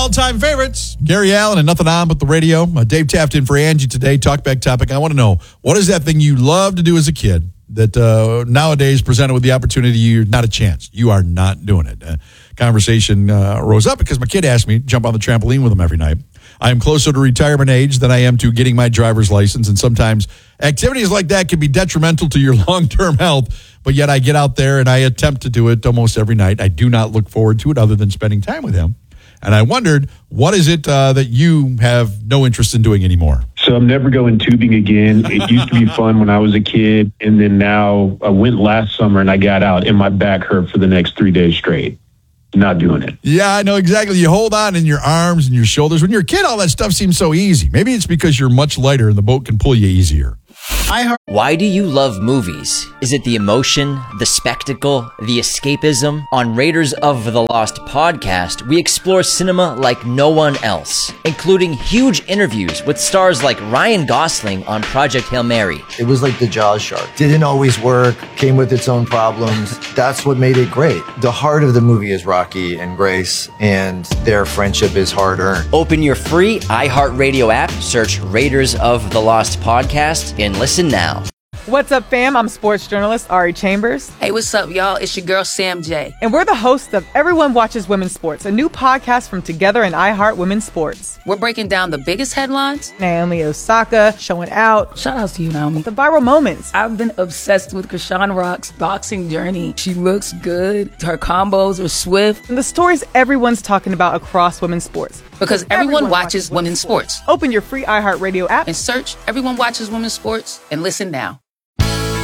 All-time favorites, Gary Allen and Nothing On But the Radio. Dave tapped in for Angie today. Talkback topic. I want to know, what is that thing you loved to do as a kid that nowadays presented with the opportunity, you're not a chance. You are not doing it. Conversation rose up because my kid asked me to jump on the trampoline with him every night. I am closer to retirement age than I am to getting my driver's license, and sometimes activities like that can be detrimental to your long-term health, but yet I get out there and I attempt to do it almost every night. I do not look forward to it other than spending time with him. And I wondered, what is it that you have no interest in doing anymore? So I'm never going tubing again. It used to be fun when I was a kid, and then now I went last summer and I got out and my back hurt for the next 3 days straight. Not doing it. Yeah, I know exactly. You hold on in your arms and your shoulders. When you're a kid, all that stuff seems so easy. Maybe it's because you're much lighter and the boat can pull you easier. Why do you love movies? Is it the emotion, the spectacle, the escapism? On Raiders of the Lost podcast, we explore cinema like no one else, including huge interviews with stars like Ryan Gosling on Project Hail Mary. It was like the Jaws shark. Didn't always work, came with its own problems. That's what made it great. The heart of the movie is Rocky and Grace, and their friendship is hard-earned. Open your free iHeartRadio app, search Raiders of the Lost podcast, and listen now. What's up, fam? I'm sports journalist Ari Chambers. Hey, what's up, y'all? It's your girl, Sam J. And we're the hosts of Everyone Watches Women's Sports, a new podcast from Together and iHeart Women's Sports. We're breaking down the biggest headlines. Naomi Osaka showing out. Shout out to you, Naomi. The viral moments. I've been obsessed with Krishan Rock's boxing journey. She looks good. Her combos are swift. And the stories everyone's talking about across women's sports. Because everyone watches women's sports. Open your free iHeartRadio app and search Everyone Watches Women's Sports and listen now.